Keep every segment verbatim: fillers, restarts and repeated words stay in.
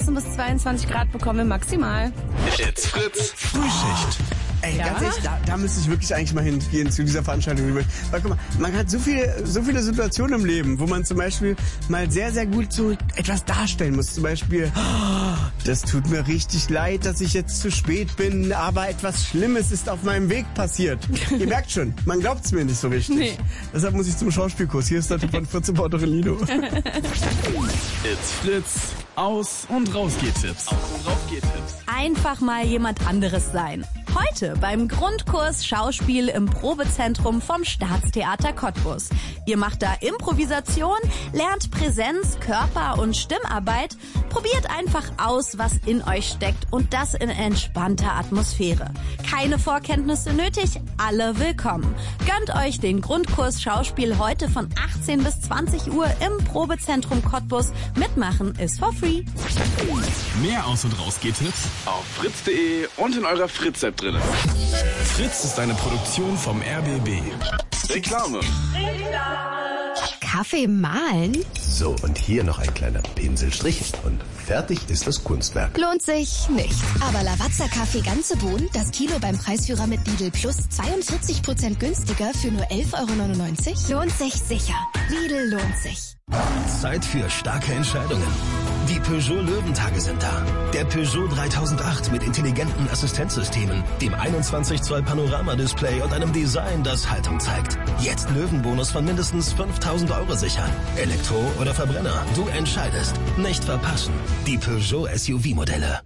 achtzehn bis zweiundzwanzig Grad bekommen wir maximal. It's Fritz Frühschicht. Ey, Ja? ganz ehrlich, da, da müsste ich wirklich eigentlich mal hingehen zu dieser Veranstaltung. Weil, guck mal, man hat so viele, so viele Situationen im Leben, wo man zum Beispiel mal sehr, sehr gut so etwas darstellen muss. Zum Beispiel, oh, das tut mir richtig leid, dass ich jetzt zu spät bin, aber etwas Schlimmes ist auf meinem Weg passiert. Ihr merkt schon, man glaubt es mir nicht so richtig. Nee. Deshalb muss ich zum Schauspielkurs. Hier ist der Typ von Fritz und Lido. It's Fritz. Aus- und Rausgeht-Tipps. Aus- und Rausgeht-Tipps. Einfach mal jemand anderes sein. Heute beim Grundkurs Schauspiel im Probezentrum vom Staatstheater Cottbus. Ihr macht da Improvisation, lernt Präsenz, Körper- und Stimmarbeit, probiert einfach aus, was in euch steckt und das in entspannter Atmosphäre. Keine Vorkenntnisse nötig, alle willkommen. Gönnt euch den Grundkurs Schauspiel heute von achtzehn bis zwanzig Uhr im Probezentrum Cottbus. Mitmachen ist for free. Mehr Aus- und Rausgeht-Tipps auf fritz punkt de und in eurer Fritz-App drin. Fritz ist eine Produktion vom R B B. Reklame. Kaffee mahlen? So, und hier noch ein kleiner Pinselstrich und fertig ist das Kunstwerk. Lohnt sich nicht. Aber Lavazza-Kaffee ganze Bohnen, das Kilo beim Preisführer mit Lidl Plus zweiundvierzig Prozent günstiger für nur elf Euro neunundneunzig. Lohnt sich sicher. Lidl lohnt sich. Zeit für starke Entscheidungen. Die Peugeot Löwentage sind da. Der Peugeot dreitausendacht mit intelligenten Assistenzsystemen, dem einundzwanzig Zoll Panoramadisplay und einem Design, das Haltung zeigt. Jetzt Löwenbonus von mindestens fünftausend Euro sichern. Elektro oder Verbrenner, du entscheidest. Nicht verpassen. Die Peugeot S U V-Modelle.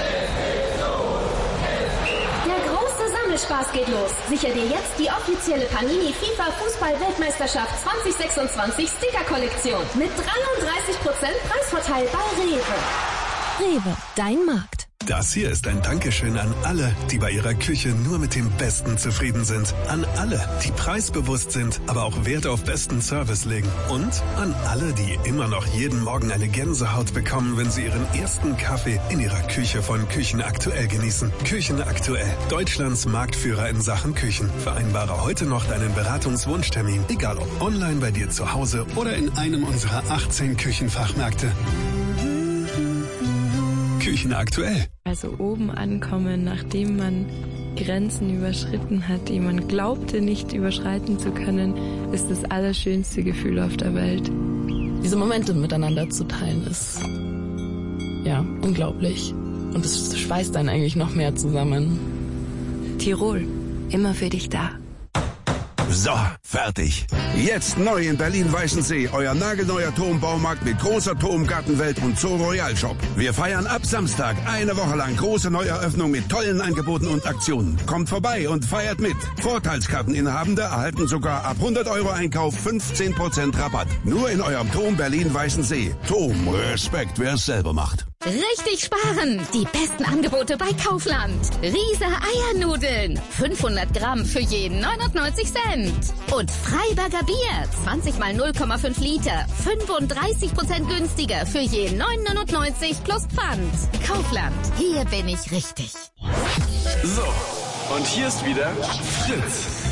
Spaß geht los. Sicher dir jetzt die offizielle Panini FIFA Fußball-Weltmeisterschaft zwanzig sechsundzwanzig Sticker-Kollektion mit dreiunddreißig Prozent Preisvorteil bei Rewe. Rewe, dein Markt. Das hier ist ein Dankeschön an alle, die bei ihrer Küche nur mit dem Besten zufrieden sind. An alle, die preisbewusst sind, aber auch Wert auf besten Service legen. Und an alle, die immer noch jeden Morgen eine Gänsehaut bekommen, wenn sie ihren ersten Kaffee in ihrer Küche von Küchen Aktuell genießen. Küchen Aktuell, Deutschlands Marktführer in Sachen Küchen. Vereinbare heute noch deinen Beratungswunschtermin, egal ob online bei dir zu Hause oder in einem unserer achtzehn Küchenfachmärkte. Küchen Aktuell. Also oben ankommen, nachdem man Grenzen überschritten hat, die man glaubte nicht überschreiten zu können, ist das allerschönste Gefühl auf der Welt. Diese Momente miteinander zu teilen ist ja unglaublich. Und es schweißt einen eigentlich noch mehr zusammen. Tirol, immer für dich da. So, fertig. Jetzt neu in Berlin-Weißensee, euer nagelneuer Turmbaumarkt mit großer Turmgartenwelt und Zoo Royal Shop. Wir feiern ab Samstag eine Woche lang große Neueröffnung mit tollen Angeboten und Aktionen. Kommt vorbei und feiert mit. Vorteilskarteninhabende erhalten sogar ab hundert Euro Einkauf fünfzehn Prozent Rabatt. Nur in eurem Turm Berlin-Weißensee. Turm, Respekt, wer es selber macht. Richtig sparen! Die besten Angebote bei Kaufland. Riese Eiernudeln. fünfhundert Gramm für jeden neunundneunzig Cent. Und Freiberger Bier. zwanzig mal null Komma fünf Liter. fünfunddreißig Prozent günstiger für jeden neun neunundneunzig plus Pfand. Kaufland. Hier bin ich richtig. So, und hier ist wieder Fritz.